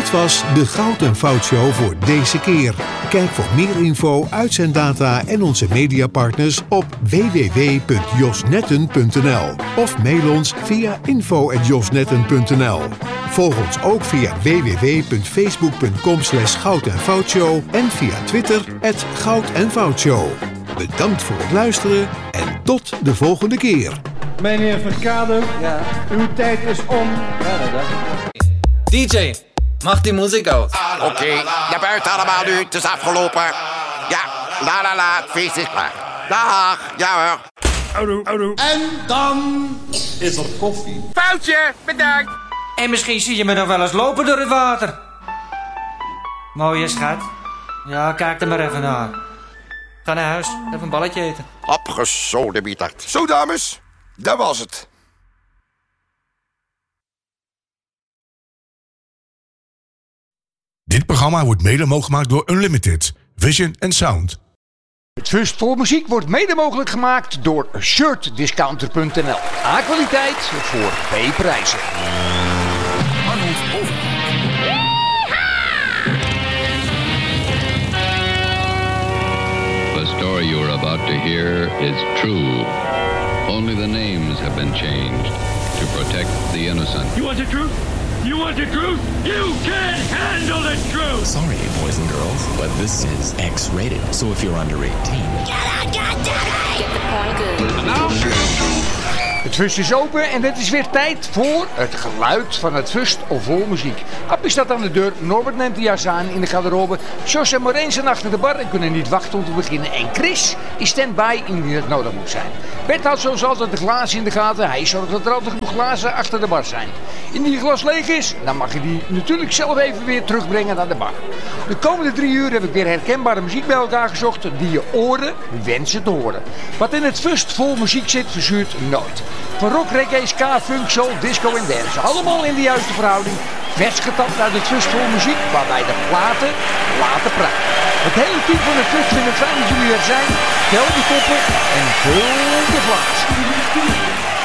Dit was de Goud en Fout Show voor deze keer. Kijk voor meer info, uitzenddata en onze mediapartners op www.josnetten.nl of mail ons via info@josnetten.nl. Volg ons ook via www.facebook.com/Goud en Fout Show en via Twitter @Goud en Fout Show. Bedankt voor het luisteren en tot de volgende keer. Meneer Verkade, uw tijd is om. DJ, mag die muziek uit. Oké, naar buiten allemaal nu, het is afgelopen. Ja, la, het feest is klaar. Dag, ja hoor. Oudoe. En dan is er koffie. Foutje, bedankt. En misschien zie je me nog wel eens lopen door het water. Mooie schat. Ja, kijk er maar even naar. Ga naar huis, even een balletje eten. Opgesodemieterd. Zo dames, dat was het. Dit programma wordt mede mogelijk gemaakt door Unlimited, Vision and Sound. Het Fust voor Muziek wordt mede mogelijk gemaakt door shirtdiscounter.nl. A-kwaliteit voor B-prijzen. The story you are about to hear is true. Only the names have been changed to protect the innocent. You want the truth? You want the truth? You can't handle the truth! Sorry, boys and girls, but this is X-rated. So if you're under 18... Get the point good. And now... Het Fust is open en het is weer tijd voor het geluid van het Fust vol muziek. Appie staat aan de deur, Norbert neemt de jas aan in de garderobe. Jos en Maureen zijn achter de bar en kunnen niet wachten om te beginnen. En Chris is stand-by indien het nodig moet zijn. Bert houdt zoals altijd de glazen in de gaten. Hij zorgt dat er altijd genoeg glazen achter de bar zijn. Indien je glas leeg is, dan mag je die natuurlijk zelf even weer terugbrengen naar de bar. De komende 3 uur heb ik weer herkenbare muziek bij elkaar gezocht die je oren wensen te horen. Wat in het Fust vol muziek zit, verzuurt nooit. Van rock, reggae, ska, funk, soul, disco en dance. Allemaal in de juiste verhouding. Vers getapt uit het Fust vol muziek, waarbij de platen laten praten. Het hele team van het Fust vindt het fijn dat jullie er zijn. Tel de koppen en vul de glazen.